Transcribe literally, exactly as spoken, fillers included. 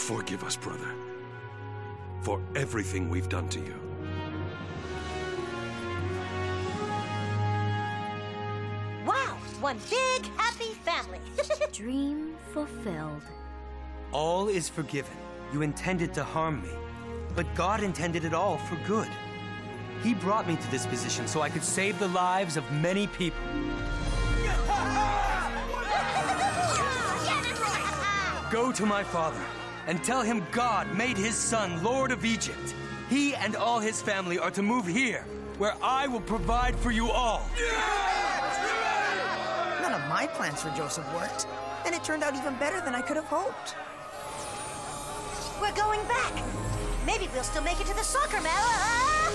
Forgive us, brother, for everything we've done to you. Wow, one big happy family. Dream fulfilled. All is forgiven. You intended to harm me, but God intended it all for good. He brought me to this position so I could save the lives of many people. Go to my father and tell him God made his son Lord of Egypt. He and all his family are to move here, where I will provide for you all. None of my plans for Joseph worked, and it turned out even better than I could have hoped. We're going back. Maybe we'll still make it to the soccer match.